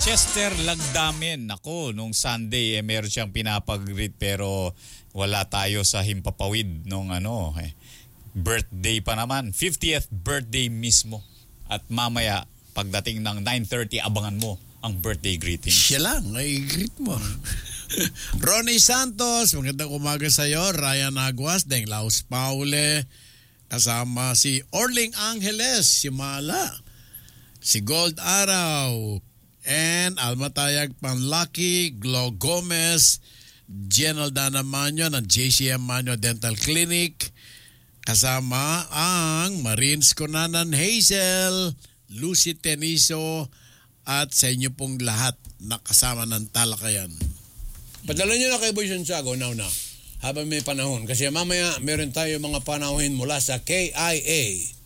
Chester Lagdamen, ako, nung Sunday, meron siyang pinapag-greet pero wala tayo sa himpapawid nung birthday pa naman. 50th birthday mismo. At mamaya, pagdating ng 9:30, abangan mo ang birthday greeting. Siya lang, ay greet mo. Ronnie Santos, magandang umaga sa'yo. Ryan Aguas, Deng Laos Paule. Kasama si Orling Angeles, si Mala. Si Gold Araw. And Almatayag Panlaki, Glo Gomez, General Dana Manyo ng JCM Manyo Dental Clinic. Kasama ang Marines Conanan Hazel, Lucy Teniso, at sa inyo pong lahat na kasama ng talakayan. Padala nyo na kay Boy Santiago now na habang may panahon. Kasi mamaya meron tayo mga panahon mula sa KIA.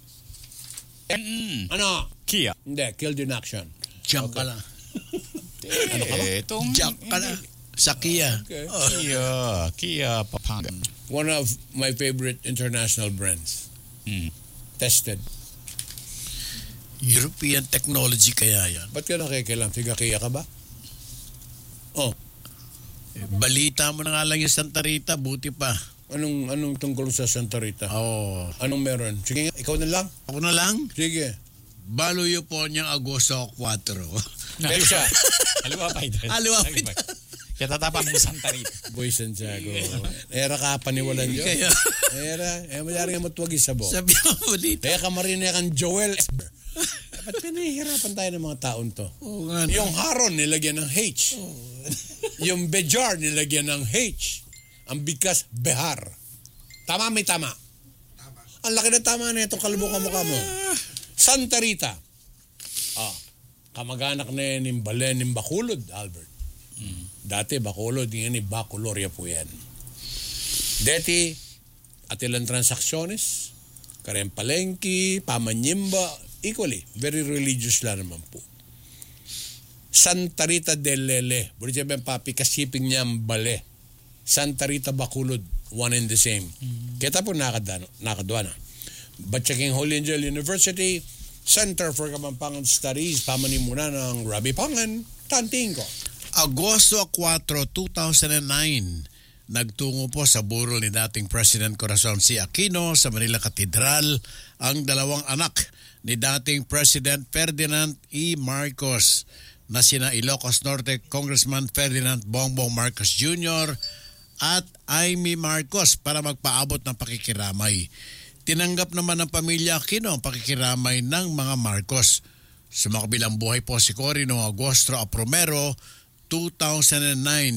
Ano? Kia. Hindi, Killed in Action. Diyan ka lang. Ano ka ba? Diyan ka lang. Sa Kia. Okay. Kia Papangan. One of my favorite international brands. Tested. European technology kaya yan. Ba't ka nakikilang? Tiga-Kia ka ba? Oh. Balita mo na nga lang yung Santa Rita, buti pa. Anong tungkol sa Santa Rita? Oo. Anong meron? Sige, ikaw na lang. Ako na lang. Sige. Baluyo po niyang Agosto 4. Pecha. Aliwa pa ito. Aliwa pa ito. Kaya tatapang mo Santa Rita. Boy Santiago. Era ka paniwalan yun. Kaya, Mayari nga matwagi sa bo. sabi mo dito. Kaya ka marinig kang Joel Esper. Ba't pinahihirapan tayo ng mga taon to? Oo nga. Yung haron nilagyan ng H. Yung bejar nilagyan ng H. Ang bigkas behar. Tama, may tama. Ang laki na tama na itong kalbukan mukha mo. Santa Rita. Kamag-anak na yan ng Balen ng Bacolod, Albert. Dati Bacolod, yan ni Bacolorya po yan. Deti, at ilang transaksiones, Karen Palengki, Pamanyimba, equally, very religious lang naman po. Santa Rita del Lele, bulit siya papi, kasiping niya ang Bale. Santa Rita Bacolod, one and the same. Kaya po nakadwana. Batchaking Holy Angel University, Center for Kapampangan Studies, pamanimuna ng Rabbi Pangan, Tanting ko. Agosto 4, 2009, nagtungo po sa burol ni dating President Corazon C. Aquino sa Manila Cathedral ang dalawang anak ni dating President Ferdinand E. Marcos na sina Ilocos Norte Congressman Ferdinand Bongbong Marcos Jr. at Amy Marcos para magpaabot ng pakikiramay. Tinanggap naman ng pamilya Aquino ang pakikiramay ng mga Marcos. Sa makabilang buhay po si Cory noong Agosto 1, 2009